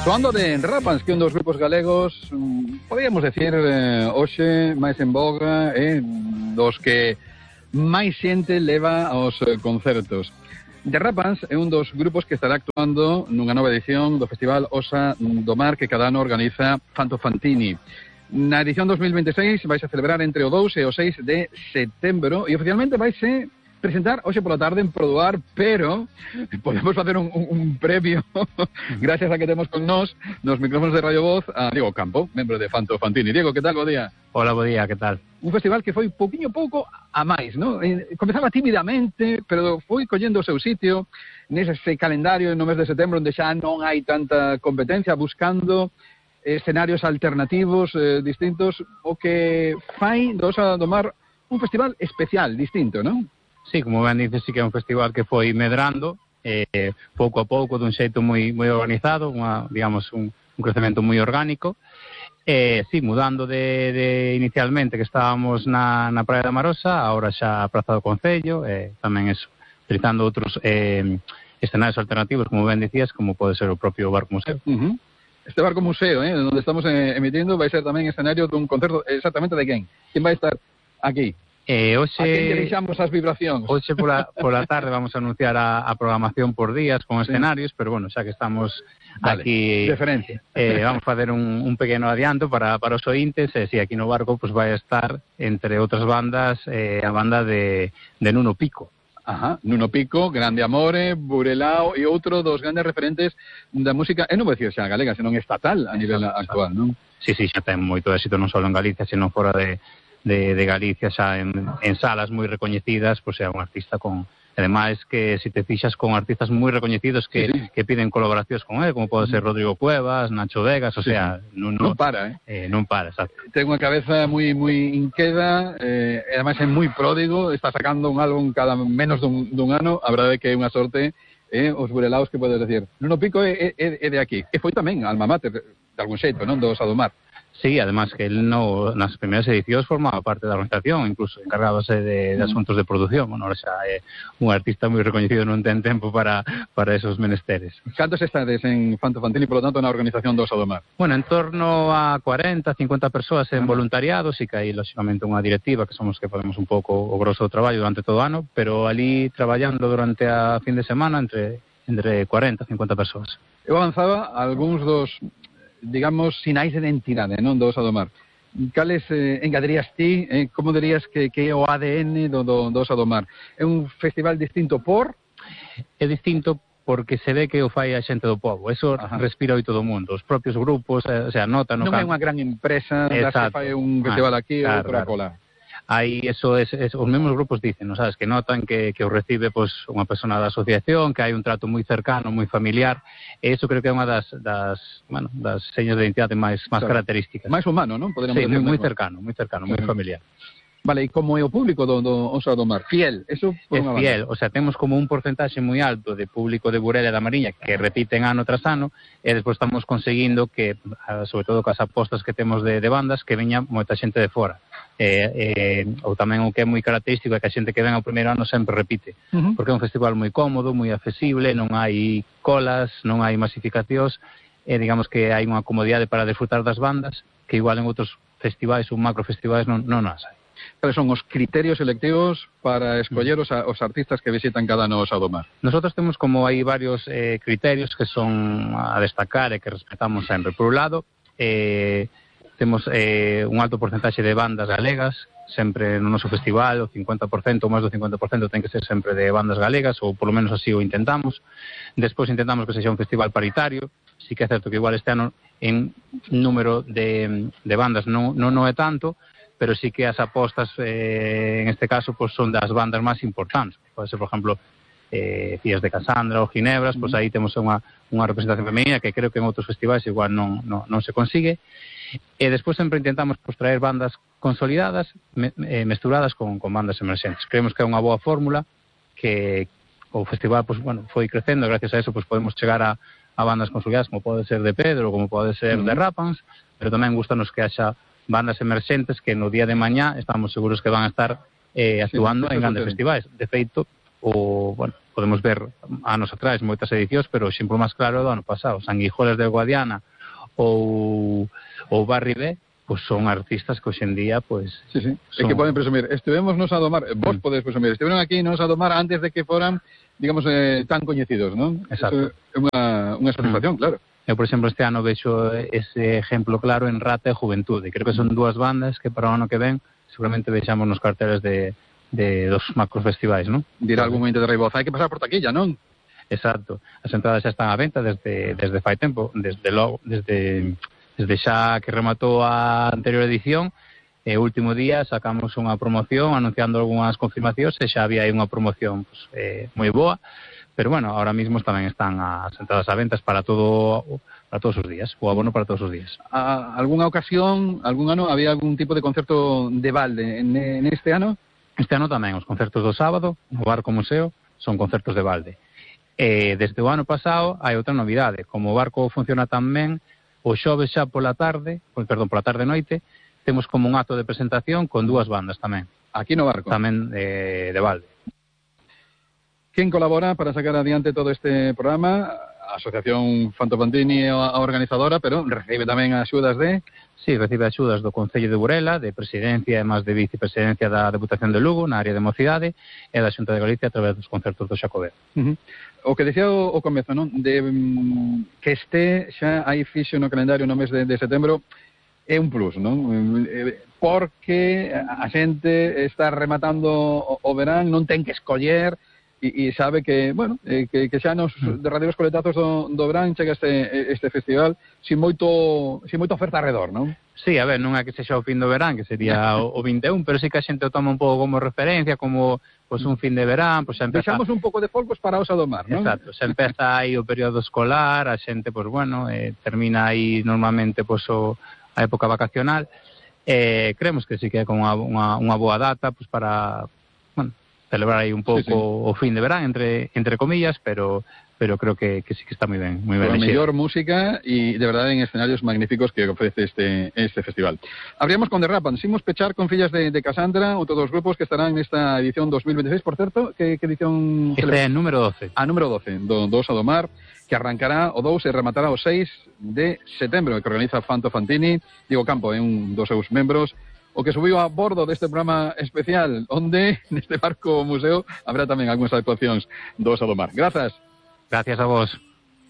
Soando de Rapans, que un dos grupos galegos, podríamos decir, hoxe máis en boga, dos que máis xente leva aos concertos. The Rapans é un dos grupos que estará actuando nunha nova edición do Festival Osa do Mar que cada ano organiza Fanto Fantini. Na edición 2026 vais a celebrar entre o 2 e o 6 de setembro e oficialmente vaise presentar hoxe pola tarde en Produar, pero podemos facer un previo gracias a que temos con nos micrófonos de Radio Voz a Diego Campo, membro de Fanto Fantini. Diego, que tal? Bo día. Hola, bo día, que tal? Un festival que foi pouquiño pouco a máis, non? Comezaba tímidamente, pero foi collendo o seu sitio nese calendario no mes de setembro onde xa non hai tanta competencia, buscando escenarios alternativos, distintos, o que fai do Osa do Mar un festival especial, distinto, non? Sí, como ben dices, sí que é un festival que foi medrando pouco a pouco, dun xeito moi organizado, digamos, un crecemento moi orgánico. Sí, mudando de inicialmente que estábamos na Praia da Marosa, agora xa a Praza do Concello, tamén eso, utilizando outros escenarios alternativos, como ben dicías, como pode ser o propio Barco Museo. Este Barco Museo, donde estamos emitindo, vai ser tamén escenario dun concerto exactamente de quen? Quen vai estar aquí? Hoxe, a quen deixamos as vibracións? Hoxe pola tarde vamos a anunciar a programación por días con escenarios, pero bueno, xa que estamos aquí, referencia. Vamos a facer un pequeno adianto para os ointes, si aquí no Barco pues vai a estar, entre outras bandas, a banda de Nuno Pico. Ajá, Nuno Pico, Grande Amore, Burelao e outro dos grandes referentes da música, non vou dicir xa galega, senón estatal a nivel actual, non? Sí, xa ten moito éxito non só en Galicia, senón fora de Galicia, xa en salas moi recoñecidas, pois é un artista con... Ademais que se te fixas con artistas moi recoñecidos que piden colaboracións con él, como pode ser Rodrigo Cuevas, Nacho Vegas, o sea, non para, non para, exacto. Ten unha cabeza moi inqueda, e ademais é moi pródigo, está sacando un álbum cada menos dun ano, a verdade é que é unha sorte, os burelaos que podes decir. Nuno Pico é de aquí, e foi tamén alma mater, de algún xeito, non, do Osa do Mar. Sí, además que él nas primeiras edicións formaba parte da organización, incluso encargábase de asuntos de produción. Bueno, ahora xa é un artista moi recoñecido, non ten tempo para esos menesteres. Cantos estades en Fanto Fantini, polo tanto, na organización do Osa do Mar? Bueno, en torno a 40, 50 persoas en voluntariado, sí que hai, lógicamente, unha directiva, que somos que podemos un pouco o grosso do traballo durante todo o ano, pero ali traballando durante a fin de semana entre 40 e 50 persoas. Eu avanzaba algúns dos, digamos, sinais de identidade, non, do Osa do Mar. Cales engadirías ti, como dirías que é o ADN do Osa do Mar? É un festival distinto por? É distinto porque se ve que o fai a xente do povo. Eso respira hoy todo o mundo. Os propios grupos, o sea, nota... Non é unha gran empresa que fai un festival aquí ou outra cola. Aí eso es os mesmos grupos dicen, ¿no? Sabes, que notan que o recibe pues unha persona da asociación, que hai un trato moi cercano, moi familiar, e eso creo que é unha das señas de identidade máis características. Máis humano, non? Sí, moi cercano, moi familiar. Vale, e como é o público do Osa do Mar? Fiel, eso é fiel, o sea, temos como un porcentaxe moi alto de público de Burela e da Mariña que repiten ano tras ano, e despois estamos conseguindo que, sobre todo cas apostas que temos de bandas, que veña moita xente de fora. Ou tamén o que é moi característico é que a xente que ven ao primeiro ano sempre repite, porque é un festival moi cómodo, moi accesible, non hai colas, non hai masificacións, e digamos que hai unha comodidade para disfrutar das bandas que igual en outros festivais ou macrofestivais non as hai. Cales son os criterios selectivos para escoller os artistas que visitan cada ano o Osa do Mar? Nosotros temos como aí varios criterios que son a destacar e que respetamos sempre. Por un lado, temos un alto porcentaxe de bandas galegas, sempre no noso festival, o 50%, ou máis do 50% ten que ser sempre de bandas galegas, ou polo menos así o intentamos. Despois intentamos que sexa un festival paritario. Sí que é certo que igual este ano en número de bandas non é tanto, pero sí que as apostas en este caso pues son das bandas máis importantes. Pode ser, por exemplo, Fías de Casandra ou Ginebras, pues aí temos unha representación femenina que creo que en outros festivais igual non se consigue. E despois sempre intentamos pues traer bandas consolidadas mesturadas con bandas emerxentes. Creemos que é unha boa fórmula, que o festival pues bueno, foi crecendo, gracias a eso pues podemos chegar a bandas consolidadas como pode ser de Pedro, como pode ser de Rapans, pero tamén gustanos que haxa bandas emerxentes que no día de mañá estamos seguros que van a estar actuando en grandes festivais. De feito, bueno, podemos ver anos atrás moitas edicións, pero o exemplo máis claro do ano pasado, Sanguijuelas de Guadiana ou Barri B, pois son artistas que hoxe en día pois sí. É que poden presumir, estivemos nos a domar, vos podes presumir, estiveron aquí nos a domar antes de que foran, digamos, tan coñecidos, non? Exacto. Eso é unha satisfacción, claro. Eu, por exemplo, este ano vexo ese exemplo claro en Rata e Juventude. Creo que son dúas bandas que para o ano que ven seguramente vexamos nos carteles de dos macrofestivais, non? Dirá algún momento de Reiboz, hai que pasar por taquilla, non? Exacto. As entradas xa están á venta desde fai tempo, desde xa que rematou a anterior edición. O último día sacamos unha promoción anunciando algunhas confirmacións e xa había aí unha promoción moi boa. Pero bueno, ahora mismo tamén están as entradas a ventas para todos os días, o abono para todos os días. Algún ano, había algún tipo de concerto de balde en este ano? Este ano tamén, os concertos do sábado, no Barco Museo, son concertos de balde. Desde o ano pasado hai outra novidade, como o Barco funciona tan ben, o xoves xa pola tarde noite, temos como un acto de presentación con dúas bandas tamén. Aquí no Barco? Tamén de balde. Quen colabora para sacar adiante todo este programa? A Asociación Fanto Fantini, a organizadora, pero recibe tamén axudas de... Sí, recibe axudas do Concello de Burela, de Presidencia e máis de Vicepresidencia da Deputación de Lugo, na área de mocidade, e da Xunta de Galicia a través dos concertos do Xacobeo. O que decía o comezo, non? Que este xa hai fixo no calendario no mes de setembro é un plus, non? Porque a xente está rematando o verán, non ten que escoller, e sabe que, bueno, que xa nos derradeiros coletazos do verán chega este festival sin moita oferta alrededor, non? Sí, a ver, non é que sexa o fin do verán, que sería o 21, pero sí que a xente o toma un pouco como referencia, como pues un fin de verán, pues xa empeza... Deixamos un pouco de folcos para os a domar, non? Exacto, xa empeza aí o período escolar, a xente, pues bueno, termina aí normalmente pues a época vacacional, creemos que sí que é como unha boa data pues para, bueno, celebrar aí un pouco o fin de verán, entre comillas, pero creo que sí que está moi ben. A mellor música e, de verdade, en escenarios magníficos que ofrece este festival. Abríamos con The Rapan, simos pechar con Fillas de Casandra, outro dos grupos que estarán nesta edición 2026, por certo, que edición... Este é número 12. Número 12, do a domar, que arrancará o 2 e rematará o 6 de setembro, que organiza Fanto Fantini. Diego Campo é un dos seus membros, o que subiu a bordo deste programa especial, onde neste barco museo habrá tamén algunhas actuacións dos a domar. Grazas. Gracias a vos.